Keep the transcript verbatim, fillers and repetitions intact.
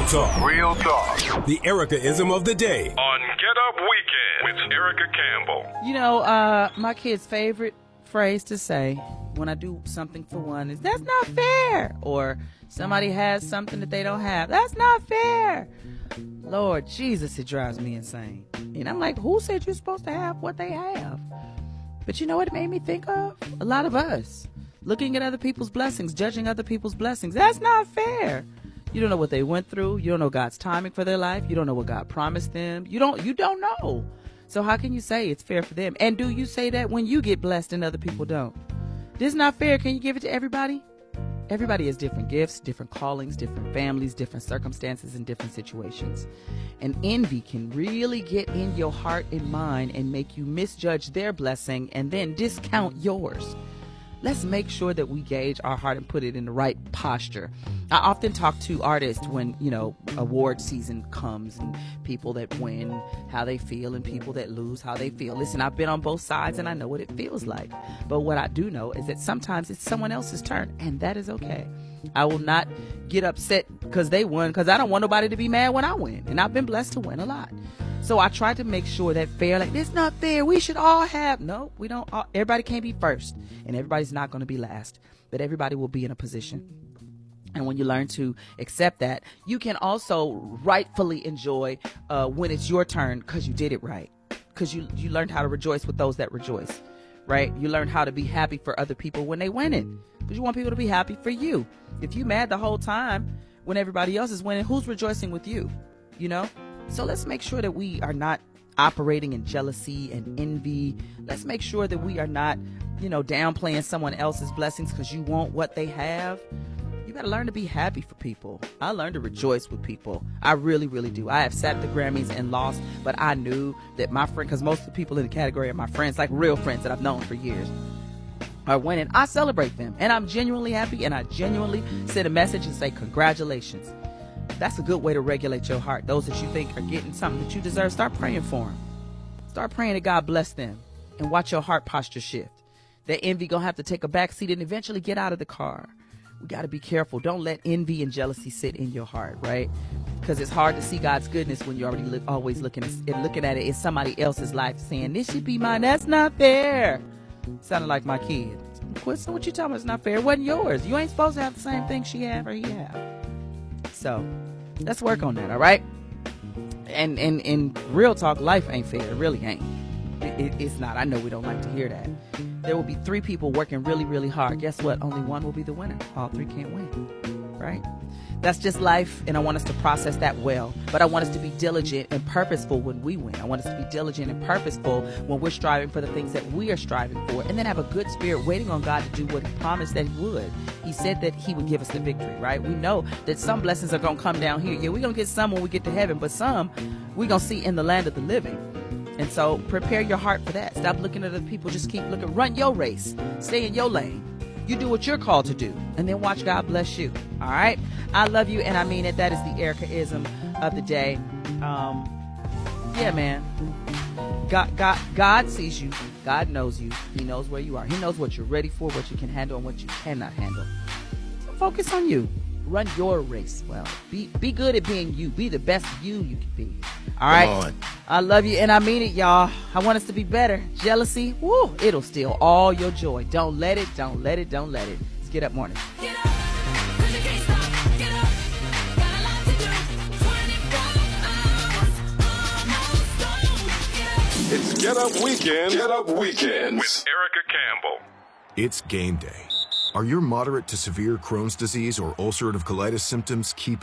talk. Real talk. The Erica-ism of the day. On Get Up Weekend with Erica Campbell. You know, uh, my kid's favorite phrase to say when I do something for one is, that's not fair. Or somebody has something that they don't have. That's not fair. Lord Jesus, it drives me insane. And I'm like, who said you're supposed to have what they have? But you know what it made me think of? A lot of us. Looking at other people's blessings, judging other people's blessings. That's not fair. You don't know what they went through. You don't know God's timing for their life. You don't know what God promised them. You don't, you don't know. So how can you say it's fair for them? And do you say that when you get blessed and other people don't? This is not fair. Can you give it to everybody? Everybody has different gifts, different callings, different families, different circumstances, and different situations. And envy can really get in your heart and mind and make you misjudge their blessing and then discount yours. Let's make sure that we gauge our heart and put it in the right posture. I often talk to artists when, you know, award season comes and people that win, how they feel, and people that lose, how they feel. Listen, I've been on both sides and I know what it feels like. But what I do know is that sometimes it's someone else's turn, and that is okay. I will not get upset because they won, because I don't want nobody to be mad when I win. And I've been blessed to win a lot. So I try to make sure that fair, like, it's not fair. We should all have. No, we don't. All, everybody can't be first, and everybody's not going to be last. But everybody will be in a position. And when you learn to accept that, you can also rightfully enjoy uh, when it's your turn because you did it right. Because you, you learned how to rejoice with those that rejoice, right? You learned how to be happy for other people when they win it. Because you want people to be happy for you. If you mad the whole time when everybody else is winning, who's rejoicing with you? You know? So let's make sure that we are not operating in jealousy and envy. Let's make sure that we are not, you know, downplaying someone else's blessings because you want what they have. You got to learn to be happy for people. I learned to rejoice with people. I really, really do. I have sat at the Grammys and lost, but I knew that my friend, because most of the people in the category are my friends, like real friends that I've known for years, are winning. I celebrate them, and I'm genuinely happy, and I genuinely send a message and say congratulations. That's a good way to regulate your heart. Those that you think are getting something that you deserve, start praying for them. Start praying that God bless them, and watch your heart posture shift. That envy gonna have to take a back seat and eventually get out of the car. We got to be careful. Don't let envy and jealousy sit in your heart, right? Because it's hard to see God's goodness when you're already look, always looking at, and looking at it in somebody else's life, saying, this should be mine. That's not fair. Sounded like my kid. What, so what you talking about? It's not fair. It wasn't yours. You ain't supposed to have the same thing she have or he have. So let's work on that, all right? And and in real talk, life ain't fair. It really ain't. It, it, it's not. I know we don't like to hear that. There will be three people working really, really hard. Guess what? Only one will be the winner. All three can't win, right? That's just life, and I want us to process that well. But I want us to be diligent and purposeful when we win. I want us to be diligent and purposeful when we're striving for the things that we are striving for, and then have a good spirit waiting on God to do what he promised that he would. He said that he would give us the victory, right? We know that some blessings are going to come down here. Yeah, we're going to get some when we get to heaven, but some we're going to see in the land of the living. And so prepare your heart for that. Stop looking at other people. Just keep looking. Run your race. Stay in your lane. You do what you're called to do, and then watch God bless you. All right? I love you, and I mean it. That is the Erica-ism of the day. Um, yeah, man. God, God, God sees you. God knows you. He knows where you are. He knows what you're ready for, what you can handle, and what you cannot handle. So focus on you. Run your race well. Be be good at being you. Be the best you you can be. All right? Come on. I love you, and I mean it, y'all. I want us to be better. Jealousy, woo, it'll steal all your joy. Don't let it, don't let it, don't let it. Let's get up morning. Get up, 'cause you can't stop. Get up, got a lot to do. twenty-four hours, almost gone. Get up. It's Get Up Weekend. Get Up Weekends with Erica Campbell. It's game day. Are your moderate to severe Crohn's disease or ulcerative colitis symptoms keeping